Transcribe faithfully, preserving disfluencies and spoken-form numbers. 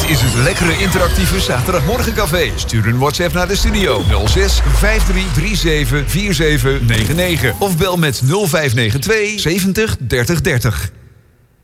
is het lekkere interactieve zaterdagmorgencafé. Stuur een WhatsApp naar de studio nul zes vijf drie drie zeven vier zeven negen negen of bel met nul vijf negen twee zeventig dertig dertig.